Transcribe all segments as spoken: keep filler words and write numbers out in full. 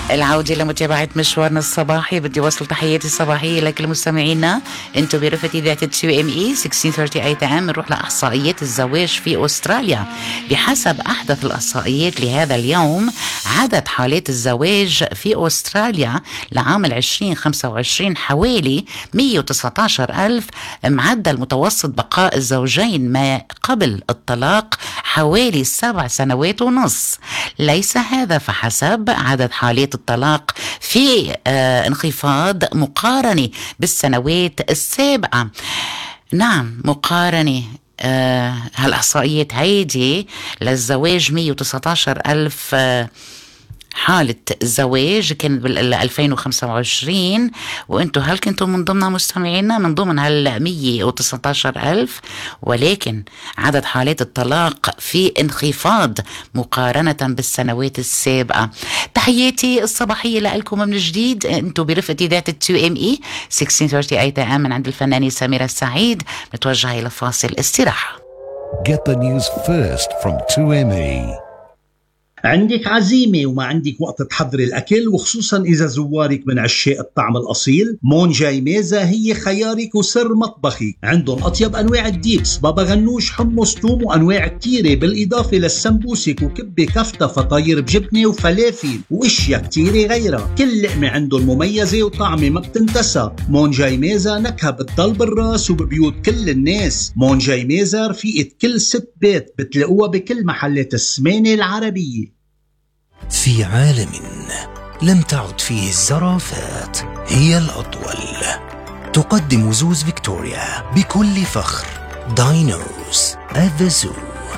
العودة لمتابعة مشوارنا الصباحي. بدي وصل تحياتي الصباحية لكل مستمعينا. انتو برفقة إذاعة تو ام اي ستة عشر ثلاثين اي ام. نروح لإحصائيات الزواج في أستراليا. بحسب أحدث الإحصائيات لهذا اليوم، عدد حالات الزواج في أستراليا لعام عشرين خمسة وعشرين حوالي مية وتسعة عشر ألف. معدل متوسط بقاء الزوجين ما قبل الطلاق حوالي سبع سنوات ونص. ليس هذا فحسب، عدد حالات الطلاق في آه انخفاض مقارنة بالسنوات السابقة. نعم، مقارنة. آه هالإحصائيات هيدي للزواج مية وتسعة عشر ألف آه حالة زواج كانت بال ألفين وخمسة وعشرين، وانتو هل كنتم من ضمن مستمعينا من ضمن هال مية وتسعة عشر ألف؟ ولكن عدد حالات الطلاق في انخفاض مقارنة بالسنوات السابقة. تحياتي الصباحية لكم من جديد. انتو برفقة إذاعة تو ام اي ستة عشر ثلاثين اي ام من عند الفنانة سميرة السعيد. نتوجه إلى فاصل استراحة. Get the news first from تو ام اي. عندك عزيمة وما عندك وقت تحضري الأكل، وخصوصا إذا زوارك من عشاق الطعم الأصيل، مونجاي ميزة هي خيارك وسر مطبخي. عندهم أطيب أنواع الديبس، بابا غنوش، حمص، توم، وأنواع كتيرة، بالإضافة للسمبوسك وكبة كفتة، فطاير بجبنة وفلافل وإشياء كتيرة غيرها. كل لقمة عندهم مميزة وطعمة ما بتنتسى. مونجاي ميزة نكهة بتضل بالراس وببيوت كل الناس. مونجاي ميزة رفيقة كل ست بيت، بتلاقوها بكل محلات السمانة العربية. في عالم لم تعد فيه الزرافات هي الأطول، تقدم زوز فيكتوريا بكل فخر داينوز at the Zoo.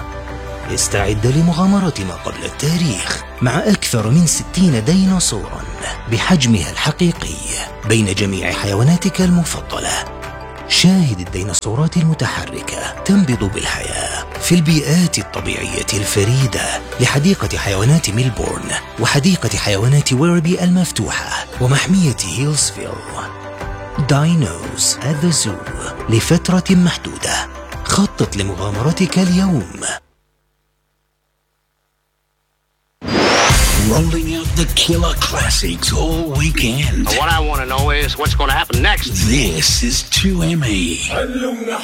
استعد لمغامرة ما قبل التاريخ مع أكثر من ستين ديناصورا بحجمها الحقيقي بين جميع حيواناتك المفضلة. شاهد الديناصورات المتحركة تنبض بالحياة في البيئات الطبيعية الفريدة لحديقة حيوانات ميلبورن وحديقة حيوانات ويربي المفتوحة ومحمية هيلسفيل. داينوز at the Zoo لفترة محدودة. خطط لمغامرتك اليوم. Rolling out the killer classics all weekend. What I want to know is what's going to happen next. This is two M E.